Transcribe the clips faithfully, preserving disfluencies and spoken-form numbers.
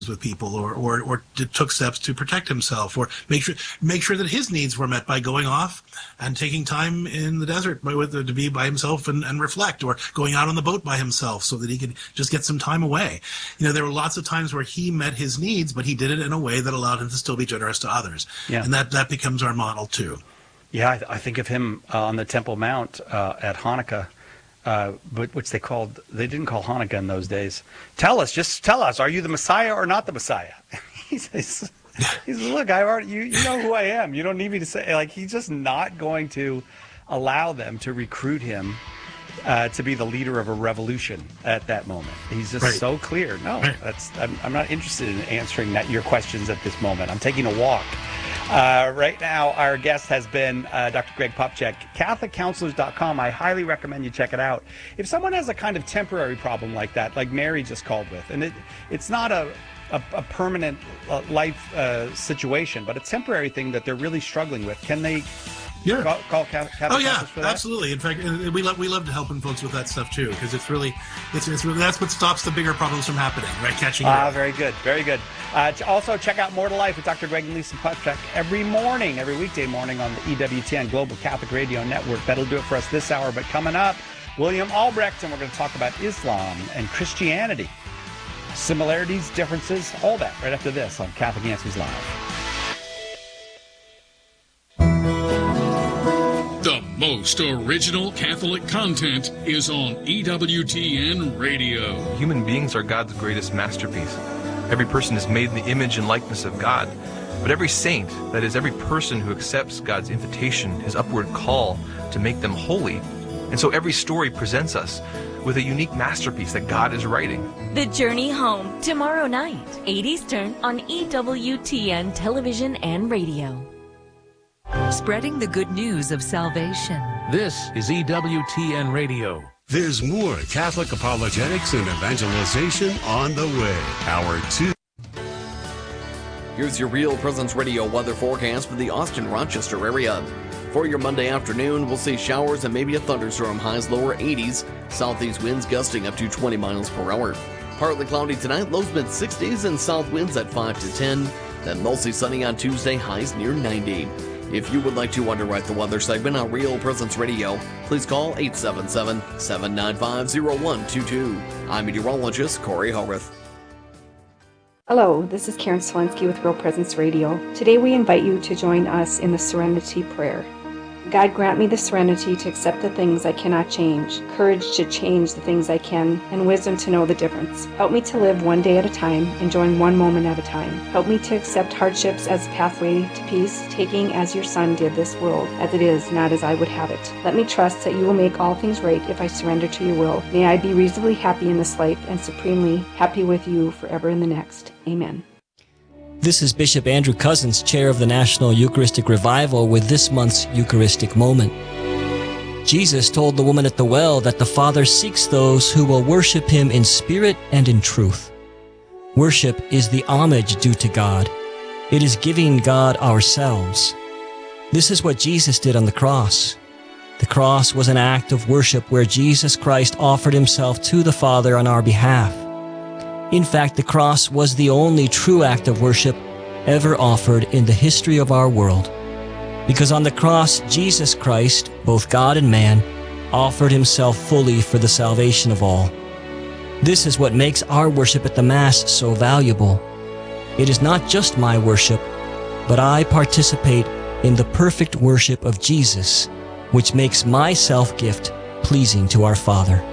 with people, or, or, or took steps to protect himself, or make sure make sure that his needs were met by going off and taking time in the desert by, with, to be by himself and, and reflect, or going out on the boat by himself so that he could just get some time away. You know, there were lots of times where he met his needs, but he did it in a way that allowed him to still be generous to others. Yeah. And that, that becomes our model too. Yeah, I, I think of him uh, on the Temple Mount uh, at Hanukkah. Uh, but which they called, they didn't call Hanukkah in those days. Tell us, just tell us, are you the Messiah or not the Messiah? he says, he says, look, I already, you, you know who I am. You don't need me to say, like, he's just not going to allow them to recruit him uh, to be the leader of a revolution at that moment. He's just right. so clear. No, right. that's, I'm, I'm not interested in answering that, your questions at this moment. I'm taking a walk. Uh, right now, our guest has been uh, Doctor Greg Popcak, Catholic Counselors dot com. I highly recommend you check it out. If someone has a kind of temporary problem like that, like Mary just called with, and it, it's not a, a, a permanent uh, life uh, situation, but a temporary thing that they're really struggling with, can they yeah. call, call Catholic Counselors oh, yeah, for that? Absolutely. In fact, we love we love to helping folks with that stuff too, because it's really, it's, it's really, that's what stops the bigger problems from happening, right? Catching. Ah, uh, very good, very good. Uh, also, check out More to Life with Doctor Greg and Lisa Popcak every morning, every weekday morning on the E W T N Global Catholic Radio Network. That'll do it for us this hour. But coming up, William Albrecht, and we're going to talk about Islam and Christianity. Similarities, differences, all that right after this on Catholic Answers Live. The most original Catholic content is on E W T N Radio. Human beings are God's greatest masterpiece. Every person is made in the image and likeness of God. But every saint, that is, every person who accepts God's invitation, his upward call to make them holy. And so every story presents us with a unique masterpiece that God is writing. The Journey Home, tomorrow night, eight Eastern on E W T N Television and Radio. Spreading the good news of salvation. This is E W T N Radio. There's more Catholic apologetics and evangelization on the way. Hour two. Here's your Real Presence Radio weather forecast for the Austin-Rochester area. For your Monday afternoon, we'll see showers and maybe a thunderstorm, highs lower eighties. Southeast winds gusting up to twenty miles per hour. Partly cloudy tonight, lows mid sixties, and south winds at five to ten. Then mostly sunny on Tuesday, highs near ninety. If you would like to underwrite the weather segment on Real Presence Radio, please call eight seven seven, seven nine five, zero one two two. I'm meteorologist Corey Howarth. Hello, this is Karen Selensky with Real Presence Radio. Today we invite you to join us in the Serenity Prayer. God, grant me the serenity to accept the things I cannot change, courage to change the things I can, and wisdom to know the difference. Help me to live one day at a time, enjoying one moment at a time. Help me to accept hardships as a pathway to peace, taking as your Son did this world, as it is, not as I would have it. Let me trust that you will make all things right if I surrender to your will. May I be reasonably happy in this life and supremely happy with you forever in the next. Amen. This is Bishop Andrew Cousins, Chair of the National Eucharistic Revival, with this month's Eucharistic Moment. Jesus told the woman at the well that the Father seeks those who will worship Him in spirit and in truth. Worship is the homage due to God. It is giving God ourselves. This is what Jesus did on the cross. The cross was an act of worship where Jesus Christ offered Himself to the Father on our behalf. In fact, the cross was the only true act of worship ever offered in the history of our world. Because on the cross, Jesus Christ, both God and man, offered Himself fully for the salvation of all. This is what makes our worship at the Mass so valuable. It is not just my worship, but I participate in the perfect worship of Jesus, which makes my self-gift pleasing to our Father.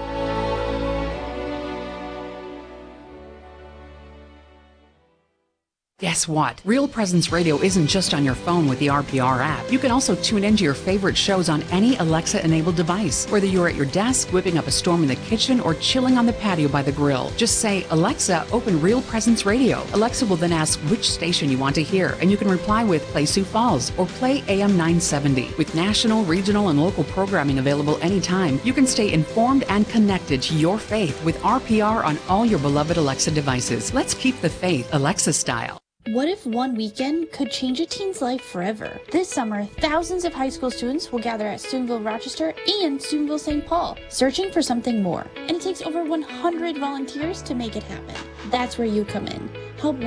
Guess what? Real Presence Radio isn't just on your phone with the R P R app. You can also tune into your favorite shows on any Alexa-enabled device, whether you're at your desk, whipping up a storm in the kitchen, or chilling on the patio by the grill. Just say, Alexa, open Real Presence Radio. Alexa will then ask which station you want to hear, and you can reply with Play Sioux Falls or Play A M nine seventy. With national, regional, and local programming available anytime, you can stay informed and connected to your faith with R P R on all your beloved Alexa devices. Let's keep the faith Alexa style. What if one weekend could change a teen's life forever? This summer, thousands of high school students will gather at Steubenville Rochester and Steubenville Saint Paul, searching for something more. And it takes over one hundred volunteers to make it happen. That's where you come in. Help